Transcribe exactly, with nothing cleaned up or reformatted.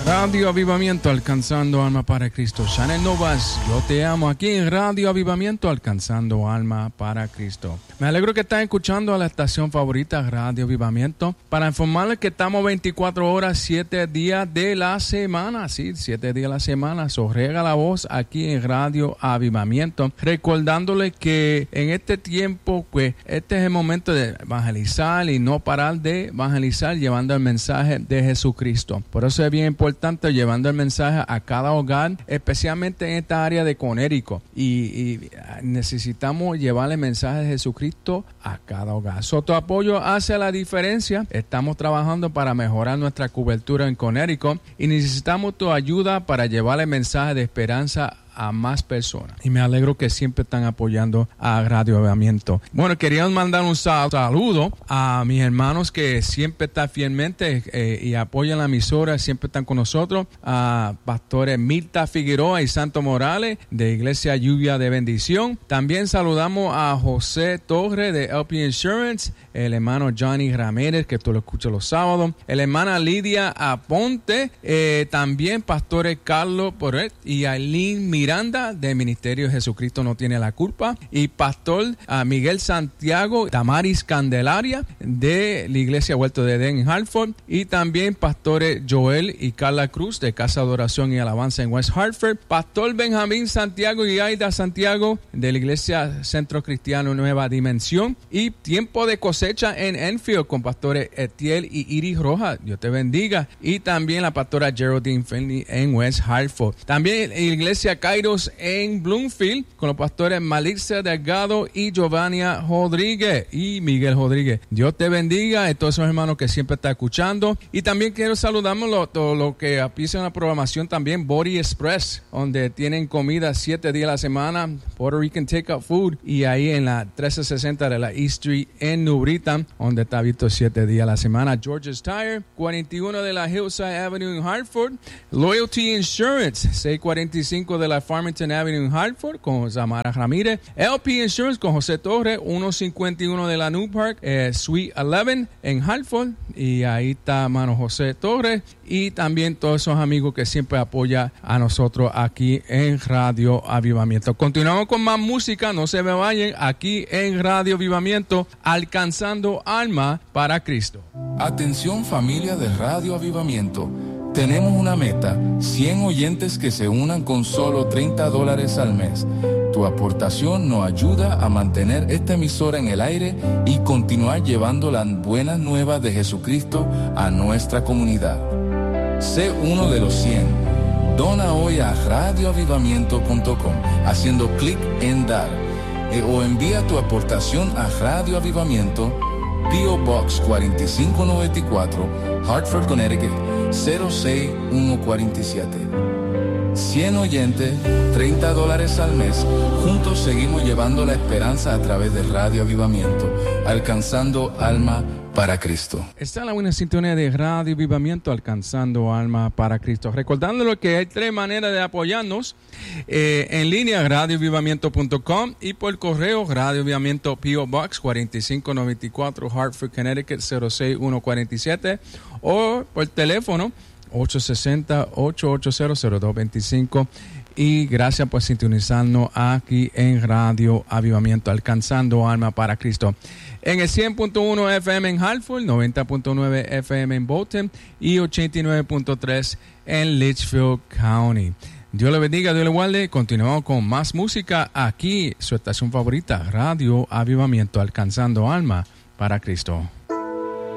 Radio Avivamiento, alcanzando alma para Cristo. Chanel Novas, yo te amo, aquí en Radio Avivamiento, alcanzando alma para Cristo. Me alegro que están escuchando a la estación favorita, Radio Avivamiento, para informarles que estamos veinticuatro horas, siete días de la semana, sí, siete días de la semana. So, riega la voz aquí en Radio Avivamiento, recordándole que en este tiempo, pues, este es el momento de evangelizar y no parar de evangelizar, llevando el mensaje de Jesucristo. Por eso es bien importante llevando el mensaje a cada hogar, especialmente en esta área de Connecticut, y, y necesitamos llevarle el mensaje de Jesucristo a cada hogar. So, tu apoyo hace la diferencia. Estamos trabajando para mejorar nuestra cobertura en Connecticut y necesitamos tu ayuda para llevarle el mensaje de esperanza a más personas. Y me alegro que siempre están apoyando a Radio Avivamiento. Bueno, quería mandar un sal- saludo a mis hermanos que siempre están fielmente eh, y apoyan la emisora, siempre están con nosotros, a pastores Mirta Figueroa y Santo Morales de Iglesia Lluvia de Bendición. También saludamos a José Torre de L P Insurance, el hermano Johnny Ramírez, que tú lo escuchas los sábados, el hermana Lidia Aponte, eh, también pastores Carlos Porret y Aileen Miranda del Ministerio Jesucristo No Tiene la Culpa, y pastor uh, Miguel Santiago Damaris Candelaria de la Iglesia Huerto de Edén en Hartford, y también pastores Joel y Carla Cruz de Casa de Oración y Alabanza en West Hartford, pastor Benjamín Santiago y Aida Santiago de la Iglesia Centro Cristiano Nueva Dimensión, y tiempo de cosecha en Enfield con pastores Etiel y Iris Rojas. Dios te bendiga. Y también la pastora Geraldine Finley en West Hartford. También la Iglesia Kairos en Bloomfield con los pastores Malicia Delgado y Giovannia Rodríguez y Miguel Rodríguez. Dios te bendiga a todos esos hermanos que siempre están escuchando. Y también quiero saludarnos lo, todo lo que apisan la programación también, Body Express, donde tienen comida siete días a la semana, Puerto Rican Takeout Food, y ahí en la trece sesenta de la East Street en New Britain, donde está abierto siete días a la semana. George's Tire, cuarenta y uno de la Hillside Avenue en Hartford. Loyalty Insurance, seiscientos cuarenta y cinco de la Farmington Avenue en Hartford con Zamara Ramírez. L P Insurance con José Torres, ciento cincuenta y uno de la New Park, eh, Suite once en Hartford, y ahí está mano José Torres, y también todos esos amigos que siempre apoyan a nosotros aquí en Radio Avivamiento. Continuamos con más música, no se me vayan, aquí en Radio Avivamiento, alcanzando alma para Cristo. Atención familia de Radio Avivamiento. Tenemos una meta, cien oyentes que se unan con solo treinta dólares al mes. Tu aportación nos ayuda a mantener esta emisora en el aire y continuar llevando las buenas nuevas de Jesucristo a nuestra comunidad. Sé uno de los cien. Dona hoy a radio avivamiento punto com haciendo clic en dar eh, o envía tu aportación a Radio Avivamiento, P O Box cuarenta y cinco noventa y cuatro, Hartford, Connecticut cero seis uno cuatro siete. cien oyentes, treinta dólares al mes. Juntos seguimos llevando la esperanza a través de Radio Avivamiento, alcanzando alma para Cristo. Está en la buena sintonía de Radio Avivamiento, alcanzando alma para Cristo. Recordándolo que hay tres maneras de apoyarnos. Eh, en línea, radio avivamiento punto com, y por correo, Radio Avivamiento, P O Box cuarenta y cinco noventa y cuatro, Hartford, Connecticut cero seis uno cuatro siete, o por teléfono ocho seis cero, ocho ocho cero, cero dos dos cinco. Y gracias por sintonizarnos aquí en Radio Avivamiento, alcanzando alma para Cristo. En el cien punto uno F M en Hartford, noventa punto nueve F M en Bolton y ochenta y nueve punto tres en Litchfield County. Dios le bendiga, Dios le guarde. Continuamos con más música aquí, su estación favorita, Radio Avivamiento, alcanzando alma para Cristo.